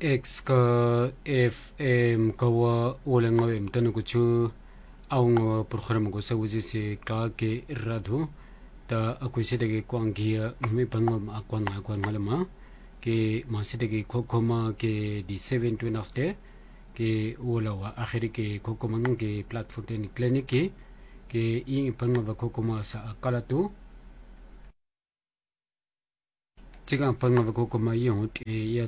X ka FM kawa ulang ngawem tanu kuchu aung program ko sa wuzi se ka ke radho ta aku sedege ko angia me bangom akwan ngalama ke ma sedege kokoma ke di 7 to naste ke ulawa akhiri ke kokoma ke platform ten clinic ke ing bangom kokoma sa akalatu 지금 방금 그거만 이용해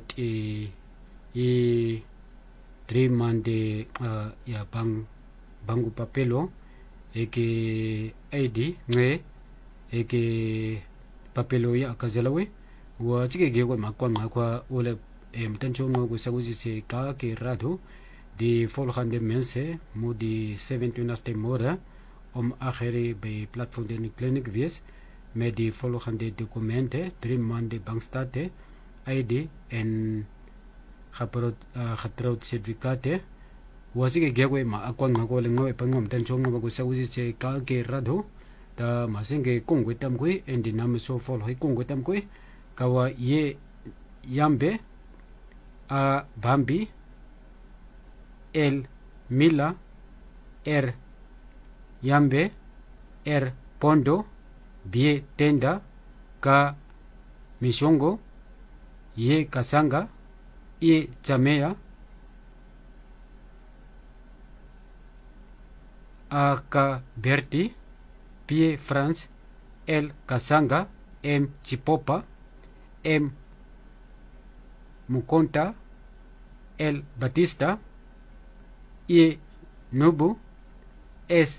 이 드림만데 야 방구 papelo eke ID nge eke papelo ya kazalawe wa chike gego makwa makwa ole mtancho ngo saguzi se ka ke rado di volgende mensen moet die 27 morgen om 8 bij platform de clinic wees met die volgende documenten, 3 maanden bankstaten, ID en getrouwd certificaten. Was ik gegeven maar akwan ngakole ngoe pangom tenchong ngo sa uzi se ka ke rado da masenge kongwe tamkwe en die naam so vol hij kongwe tamkwe kawa ye yambe a bambi el mila yambe pondo bie tenda ka mishongo ye kasanga ye chamea aka berti pie france el kasanga m chipopa m mukonta el batista ye nubu es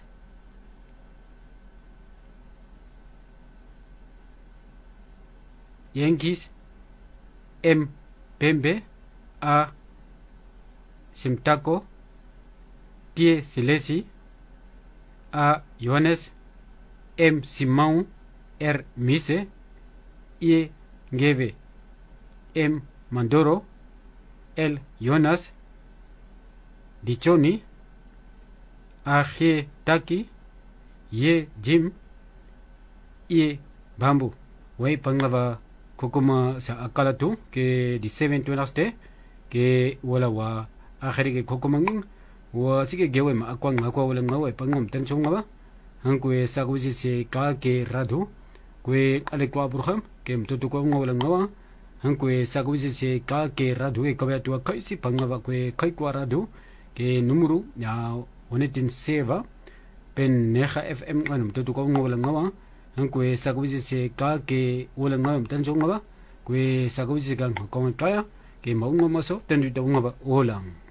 Yankees M Pembe A Simtaco Tie Silesi A Johannes M Simão R Mise E Ngeve M Mandoro L Jonas Dichoni A G Taki Ye Jim E Bambu Wai Panglava kokoma sa akalatu ke di 7 tunaste ke wala wa akhiri ke kokoma wa sige gewe ma akwang akwa wala ngawe pangom tenchong nga ba hangkwe sa kuzi se ka ke radu kwe alekwa burham ke mtutu ko wala ngawa hangkwe sa kuzi se ka ke radu e kabya tu kai si pangaba kwe kai kwa radu ke numero ya onetin seva pen neha fm nganum mtutu ko wala ngawa kwe sakuzi se ka ke wala ngam tanjong ba kwe sakuzi gang ko kaya ke maungo maso tendu dong ba olang